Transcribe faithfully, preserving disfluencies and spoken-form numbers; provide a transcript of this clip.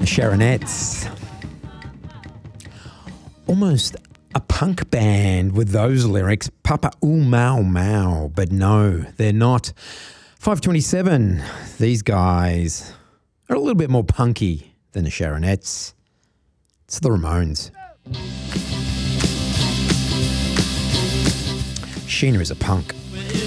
Sharonettes. Almost a punk band with those lyrics. Papa Ooh Mau Mau. But no, they're not. five twenty-seven. These guys are a little bit more punky than the Sharonettes. It's the Ramones. Sheena is a punk.